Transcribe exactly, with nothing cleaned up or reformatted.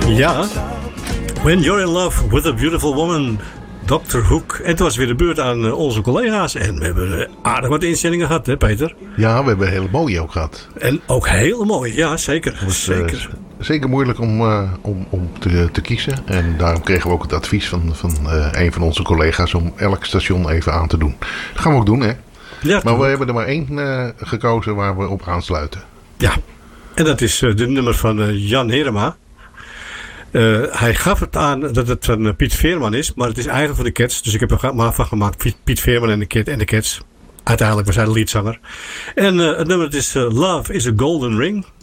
Ja, When You're in Love with a Beautiful Woman, dokter Hoek. En het was weer de beurt aan uh, onze collega's. En we hebben aardig wat instellingen gehad, hè Peter? Ja, we hebben een hele mooie ook gehad. En ook hele mooie, ja zeker. Was, zeker. Uh, zeker moeilijk om, uh, om, om te, te kiezen. En daarom kregen we ook het advies van, van uh, een van onze collega's om elk station even aan te doen. Dat gaan we ook doen, hè? Ja, maar we ook. hebben er maar één uh, gekozen waar we op aansluiten. Ja, en dat is uh, de nummer van uh, Jan Herema. Uh, hij gaf het aan dat het van uh, Piet Veerman is, maar het is eigenlijk van de Cats. Dus ik heb er maar van gemaakt, Piet, Piet Veerman en de, Cat, en de Cats. Uiteindelijk was hij de leadzanger. En uh, het nummer is uh, Love is a Golden Ring.